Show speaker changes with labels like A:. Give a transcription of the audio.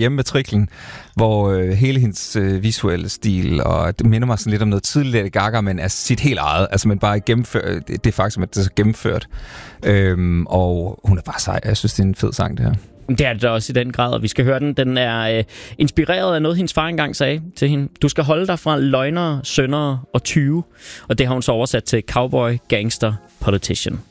A: hjemmematriklen, hvor hele hendes visuelle stil, og det minder mig sådan lidt om noget tidligere Gaga, men er sit helt eget. Altså, man bare gennemfører det faktum, at det er så gennemført. Og hun er bare sej. Jeg synes, det er en fed sang, det her.
B: Det er det også i den grad, og vi skal høre den. Den er inspireret af noget, hendes far engang sagde til hende. Du skal holde dig fra løgnere, syndere og tyve. Og det har hun så oversat til cowboy, gangster, politician.